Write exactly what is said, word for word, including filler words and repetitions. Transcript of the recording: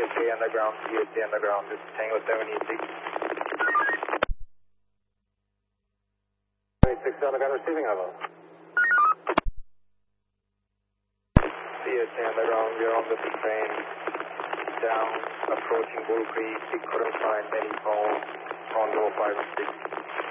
C underground, C H C underground, this is Tango seventy-six. seventy-six underground receiving, hello. C H C underground, we are on the train, down, approaching Bull Creek, we couldn't find any calls on row five and six.